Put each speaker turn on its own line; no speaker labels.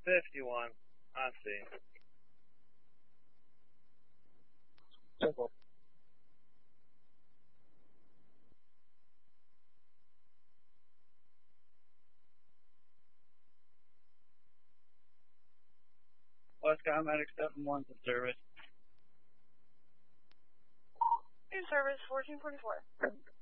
51. I see.
Simple.
West Comedic 7-1 to service.
New service 1444.